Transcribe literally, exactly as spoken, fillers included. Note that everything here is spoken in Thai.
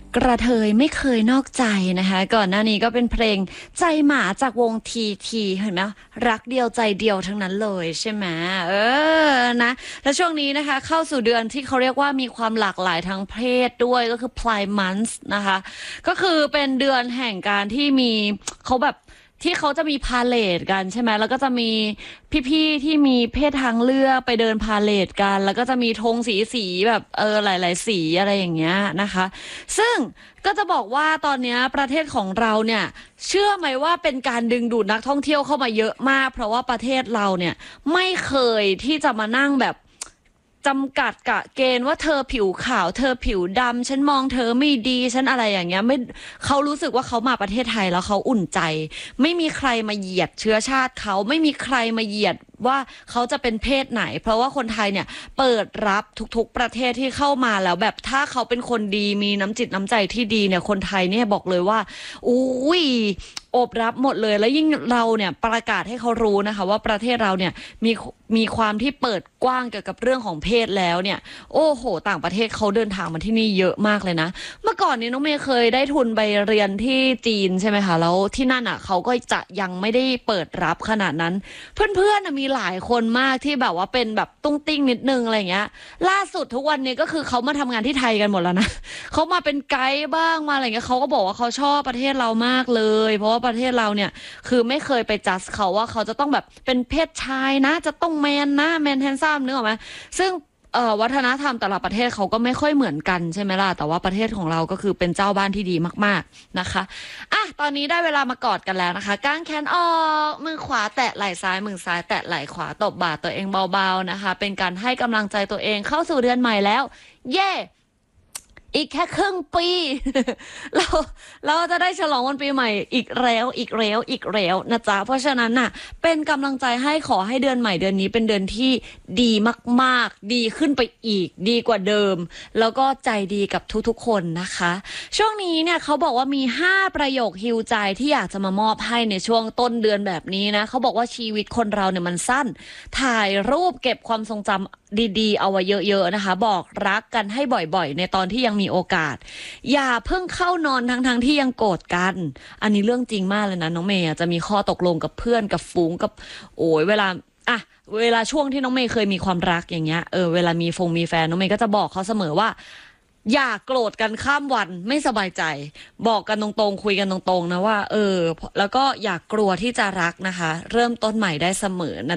กระเทยไม่เคยนอกใจนะคะก่อนหน้านี้ก็เป็นเพลงใจหมาจากวงทีทีเห็นไหมรักเดียวใจเดียวทั้งนั้นเลยใช่ไหมเออนะแล้วช่วงนี้นะคะเข้าสู่เดือนที่เขาเรียกว่ามีความหลากหลายทางเพศด้วยก็คือ Pride Month นะคะก็คือเป็นเดือนแห่งการที่มีเขาแบบที่เขาจะมีพาเลทกันใช่ไหมแล้วก็จะมีพี่ๆที่มีเพศทางเลือกไปเดินพาเลทกันแล้วก็จะมีธงสีสีแบบเออหลายๆสีอะไรอย่างเงี้ยนะคะซึ่งก็จะบอกว่าตอนนี้ประเทศของเราเนี่ยเชื่อไหมว่าเป็นการดึงดูดนักท่องเที่ยวเข้ามาเยอะมากเพราะว่าประเทศเราเนี่ยไม่เคยที่จะมานั่งแบบจำกัดกะเกณฑ์ว่าเธอผิวขาวเธอผิวดำฉันมองเธอไม่ดีฉันอะไรอย่างเงี้ยไม่เขารู้สึกว่าเขามาประเทศไทยแล้วเขาอุ่นใจไม่มีใครมาเหยียดเชื้อชาติเขาไม่มีใครมาเหยียดว่าเขาจะเป็นเพศไหนเพราะว่าคนไทยเนี่ยเปิดรับทุกๆประเทศที่เข้ามาแล้วแบบถ้าเขาเป็นคนดีมีน้ำจิตน้ำใจที่ดีเนี่ยคนไทยเนี่ยบอกเลยว่าอุ้ยโอบรับหมดเลยแล้วยิ่งเราเนี่ยประกาศให้เขารู้นะคะว่าประเทศเราเนี่ยมีมีความที่เปิดกว้างเกี่ยวกับเรื่องของเพศแล้วเนี่ยโอ้โหต่างประเทศเขาเดินทางมาที่นี่เยอะมากเลยนะเมื่อก่อนนี้น้องเมย์เคยได้ทุนไปเรียนที่จีนใช่ไหมคะแล้วที่นั่นอ่ะเขาก็จะยังไม่ได้เปิดรับขนาดนั้นเพื่อนๆมีหลายคนมากที่แบบว่าเป็นแบบตุ้งติ้งนิดนึงอะไรเงี้ยล่าสุดทุกวันนี้ก็คือเขามาทำงานที่ไทยกันหมดแล้วนะเขามาเป็นไกด์บ้างมาอะไรเงี้ยเขาก็บอกว่าเขาชอบประเทศเรามากเลยเพราะว่าประเทศเราเนี่ยคือไม่เคยไปจัดเขาว่าเขาจะต้องแบบเป็นเพศชายนะจะต้องแมนนะแมนแฮนซัมนึกออกไหมซึ่งเอ่อวัฒนธรรมแต่ละประเทศเขาก็ไม่ค่อยเหมือนกันใช่ไหมล่ะแต่ว่าประเทศของเราก็คือเป็นเจ้าบ้านที่ดีมากๆนะคะอ่ะตอนนี้ได้เวลามากอดกันแล้วนะคะก้างแขนออกมือขวาแตะไหล่ซ้ายมือซ้ายแตะไหล่ขวาตบบ่าตัวเองเบาๆนะคะเป็นการให้กำลังใจตัวเองเข้าสู่เดือนใหม่แล้วเย่อีกแค่ครึ่งปี เราเราจะได้ฉลองวันปีใหม่อีกแล้วอีกแล้วอีกแล้วนะจ๊ะเพราะฉะนั้นน่ะเป็นกำลังใจให้ขอให้เดือนใหม่เดือนนี้เป็นเดือนที่ดีมากๆดีขึ้นไปอีกดีกว่าเดิมแล้วก็ใจดีกับทุกๆคนนะคะช่วงนี้เนี่ยเขาบอกว่ามีห้าประโยคฮีลใจที่อยากจะมามอบให้ในช่วงต้นเดือนแบบนี้นะเขาบอกว่าชีวิตคนเราเนี่ยมันสั้นถ่ายรูปเก็บความทรงจำดีๆเอาไว้เยอะๆนะคะบอกรักกันให้บ่อยๆในตอนที่ยังมีโอกาสอย่าเพิ่งเข้านอนทั้งๆที่ยังโกรธกันอันนี้เรื่องจริงมากเลยนะน้องเมย์จะมีข้อตกลงกับเพื่อนกับฝูงกับโอ้ยเวลาอะเวลาช่วงที่น้องเมย์เคยมีความรักอย่างเงี้ยเออเวลามีฟงมีแฟนน้องเมย์ก็จะบอกเขาเสมอว่าอย่าโกรธกันข้ามวันไม่สบายใจบอกกันตรงๆคุยกันตรงๆนะว่าเออแล้วก็อย่ากลัวที่จะรักนะคะเริ่มต้นใหม่ได้เสมอนะ